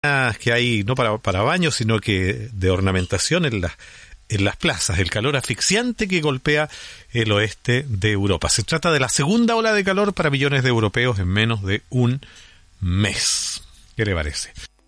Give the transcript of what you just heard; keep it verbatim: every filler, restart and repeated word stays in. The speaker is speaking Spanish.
que hay no para, para baños, sino que de ornamentación en las en las plazas, el calor asfixiante que golpea el oeste de Europa. Se trata de la segunda ola de calor para millones de europeos en menos de un mes. ¿Qué le parece?